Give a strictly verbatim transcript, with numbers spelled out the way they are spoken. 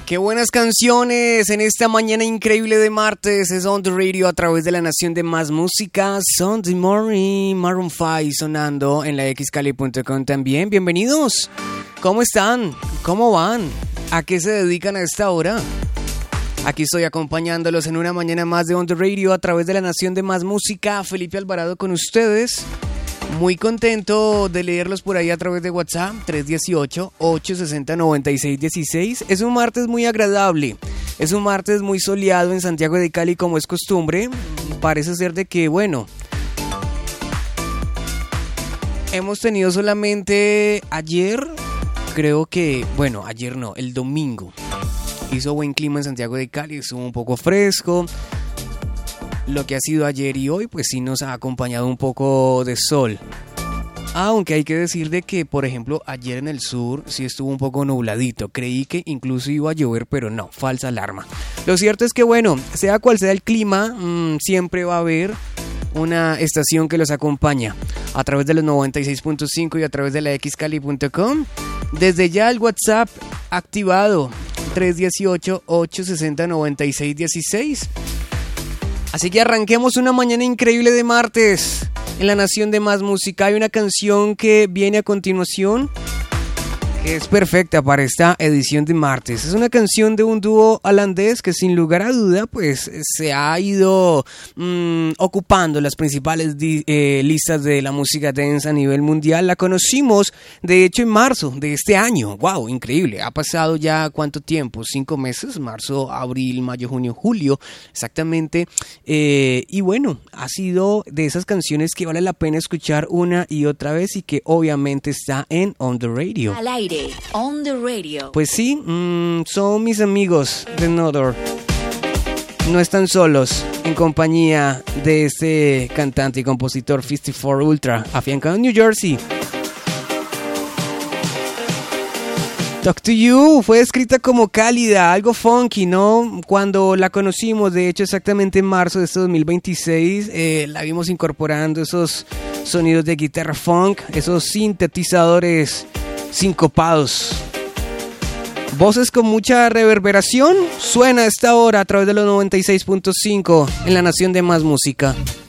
Qué buenas canciones en esta mañana increíble de martes. Es On The Radio a través de la nación de más música. Sunday Morning, Maroon cinco sonando en la x cali punto com también. Bienvenidos. ¿Cómo están? ¿Cómo van? ¿A qué se dedican a esta hora? Aquí estoy acompañándolos en una mañana más de On The Radio a través de la nación de más música. Felipe Alvarado con ustedes. Muy contento de leerlos por ahí a través de WhatsApp, tres uno ocho, ocho seis cero, nueve seis uno seis. Es un martes muy agradable, es un martes muy soleado en Santiago de Cali como es costumbre. Parece ser de que, bueno, hemos tenido solamente ayer, creo que, bueno, ayer no, el domingo. Hizo buen clima en Santiago de Cali, estuvo un poco fresco. Lo que ha sido ayer y hoy, pues sí nos ha acompañado un poco de sol. Aunque hay que decir de que, por ejemplo, ayer en el sur sí estuvo un poco nubladito. Creí que incluso iba a llover, pero no, falsa alarma. Lo cierto es que, bueno, sea cual sea el clima, mmm, siempre va a haber una estación que los acompaña. A través de los noventa y seis punto cinco y a través de la x cali punto com. Desde ya el WhatsApp activado, tres uno ocho, ocho seis cero, nueve seis uno seis. Así que arranquemos una mañana increíble de martes en la nación de más música. Hay una canción que viene a continuación que es perfecta para esta edición de martes. Es una canción de un dúo holandés que sin lugar a duda pues se ha ido mmm, ocupando las principales di- eh, listas de la música dance a nivel mundial. La conocimos de hecho en marzo de este año. Wow, increíble. Ha pasado ya ¿cuánto tiempo? Cinco meses, marzo, abril, mayo, junio, julio, exactamente. Eh, y bueno, ha sido de esas canciones que vale la pena escuchar una y otra vez y que obviamente está en On The Radio. Al aire. On The Radio. Pues sí, mmm, son mis amigos de Nodor. No están solos en compañía de este cantante y compositor cincuenta y cuatro Ultra, afiancado en New Jersey. Talk to You fue escrita como cálida, algo funky, ¿no? Cuando la conocimos, de hecho exactamente en marzo de este dos mil veintiséis, eh, la vimos incorporando esos sonidos de guitarra funk, esos sintetizadores sincopados, voces con mucha reverberación. Suena a esta hora a través de los noventa y seis punto cinco en la nación de más música.